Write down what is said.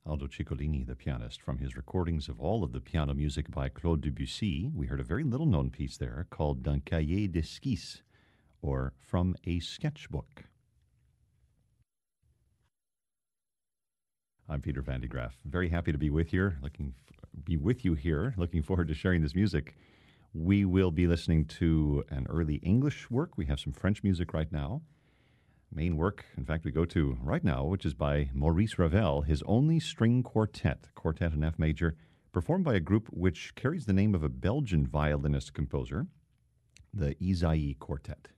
Aldo Ciccolini, the pianist, from his recordings of all of the piano music by Claude Debussy. We heard a very little-known piece there called D'un cahier d'esquisse, or From a Sketchbook. I'm Peter Van de Graaff. Very happy to be with you here. Looking forward to sharing this music. We will be listening to an early English work. We have some French music right now. Main work, in fact, we go to right now, which is by Maurice Ravel, his only string quartet in F major, performed by a group which carries the name of a Belgian violinist composer, the Isaïe Quartet.